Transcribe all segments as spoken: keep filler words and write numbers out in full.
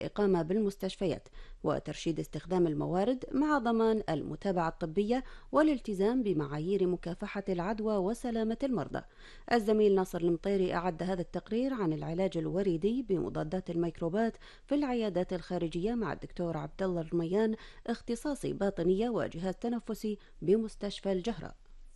الإقامة بالمستشفيات وترشيد استخدام الموارد مع ضمان المتابعة الطبية والالتزام بمعايير مكافحة العدوى وسلامة المرضى. الزميل ناصر المطيري أعد هذا التقرير عن العلاج الوريدي بمضادات الميكروبات في العيادات الخارجية مع الدكتور عبد الله الرميان، اختصاصي باطنية وجهاز تنفسي بمستشفى الجهراء.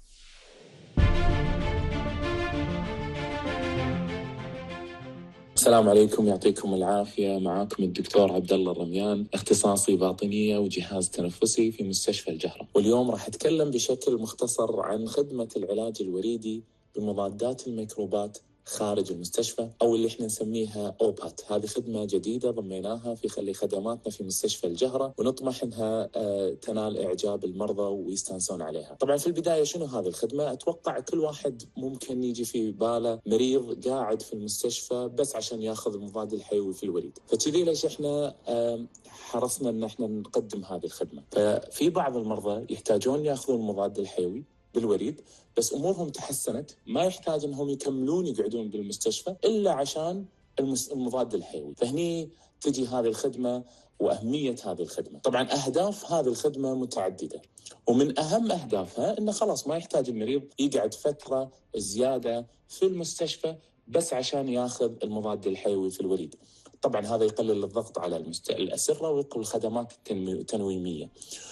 السلام عليكم، يعطيكم العافية. معاكم الدكتور عبد الله الرميان، اختصاصي باطنية وجهاز تنفسي في مستشفى الجهراء. واليوم راح أتكلم بشكل مختصر عن خدمة العلاج الوريدي بمضادات الميكروبات خارج المستشفى، أو اللي احنا نسميها أوبات. هذه خدمة جديدة ضميناها في خلي خدماتنا في مستشفى الجهراء، ونطمح أنها آه تنال إعجاب المرضى ويستانسون عليها. طبعا في البداية شنو هذه الخدمة؟ أتوقع كل واحد ممكن يجي في باله مريض قاعد في المستشفى بس عشان ياخذ المضاد الحيوي في الوريد، فكذي ليش احنا آه حرصنا أن احنا نقدم هذه الخدمة. ففي بعض المرضى يحتاجون ياخذون المضاد الحيوي بالوريد بس أمورهم تحسنت، ما يحتاج أنهم يكملون يقعدون بالمستشفى إلا عشان المضاد الحيوي. فهني تجي هذه الخدمة وأهمية هذه الخدمة. طبعا أهداف هذه الخدمة متعددة، ومن أهم أهدافها أنه خلاص ما يحتاج المريض يقعد فترة زيادة في المستشفى بس عشان ياخذ المضاد الحيوي في الوريد. طبعا هذا يقلل الضغط على المست... الأسرة ويقل الخدمات التنويمية،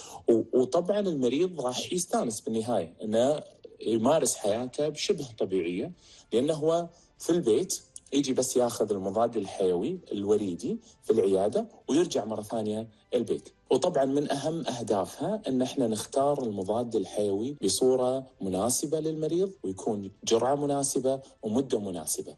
وطبعا المريض راح يستانس بالنهاية أنه يمارس حياته بشبه طبيعية، لأنه هو في البيت يجي بس ياخذ المضاد الحيوي الوريدي في العيادة ويرجع مرة ثانية البيت. وطبعا من أهم أهدافها أن احنا نختار المضاد الحيوي بصورة مناسبة للمريض، ويكون جرعة مناسبة ومدة مناسبة.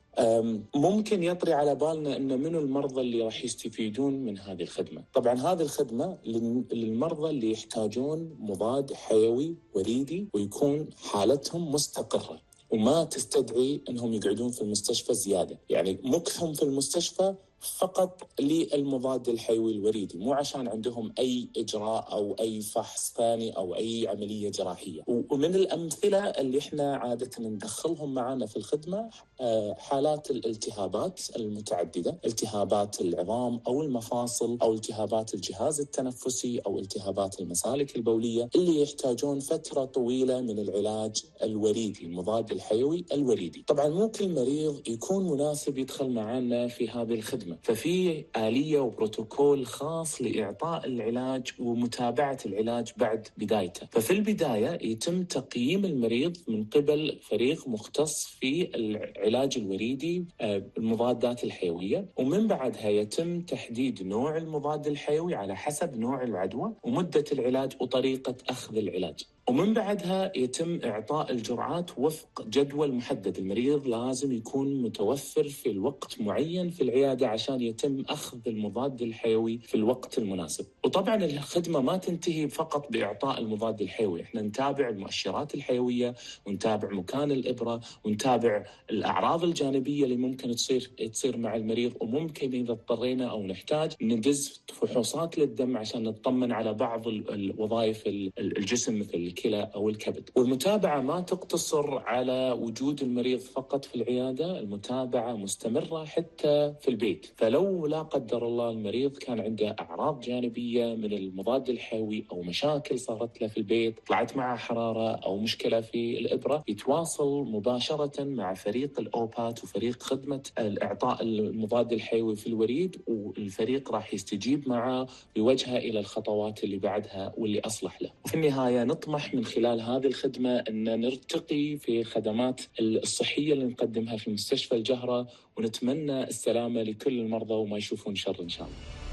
ممكن يطري على بالنا أن من المرضى اللي راح يستفيدون من هذه الخدمة. طبعا هذه الخدمة للمرضى اللي يحتاجون مضاد حيوي وريدي ويكون حالتهم مستقرة وما تستدعي أنهم يقعدون في المستشفى زيادة، يعني مكثهم في المستشفى فقط للمضاد الحيوي الوريدي، مو عشان عندهم أي إجراء أو أي فحص ثاني أو أي عملية جراحية. ومن الأمثلة اللي إحنا عادة ندخلهم معنا في الخدمة حالات الالتهابات المتعددة، التهابات العظام أو المفاصل أو التهابات الجهاز التنفسي أو التهابات المسالك البولية، اللي يحتاجون فترة طويلة من العلاج الوريدي، المضاد الحيوي الوريدي. طبعا مو كل مريض يكون مناسب يدخل معنا في هذه الخدمة، ففي آلية وبروتوكول خاص لإعطاء العلاج ومتابعة العلاج بعد بدايته. ففي البداية يتم تقييم المريض من قبل فريق مختص في العلاج الوريدي المضادات الحيوية، ومن بعدها يتم تحديد نوع المضاد الحيوي على حسب نوع العدوى ومدة العلاج وطريقة أخذ العلاج، ومن بعدها يتم إعطاء الجرعات وفق جدول محدد. المريض لازم يكون متوفر في الوقت معين في العيادة عشان يتم أخذ المضاد الحيوي في الوقت المناسب. وطبعا الخدمة ما تنتهي فقط بإعطاء المضاد الحيوي، احنا نتابع المؤشرات الحيوية ونتابع مكان الإبرة ونتابع الأعراض الجانبية اللي ممكن تصير تصير مع المريض، وممكن إذا اضطرينا أو نحتاج ندز فحوصات للدم عشان نطمن على بعض الوظائف الجسم مثل الكلى أو الكبد. والمتابعة ما تقتصر على وجود المريض فقط في العيادة، المتابعة مستمرة حتى في البيت. فلو لا قدر الله المريض كان عنده أعراض جانبية من المضاد الحيوي أو مشاكل صارت له في البيت، طلعت معه حرارة أو مشكلة في الإبرة، يتواصل مباشرة مع فريق الأوبات وفريق خدمة الإعطاء المضاد الحيوي في الوريد، والفريق راح يستجيب معه ويوجهه إلى الخطوات اللي بعدها واللي أصلح له. وفي النهاية نطمح من خلال هذه الخدمة أن نرتقي في خدمات الصحية اللي نقدمها في مستشفى الجهراء، ونتمنى السلامة لكل المرضى وما يشوفون شر إن شاء الله.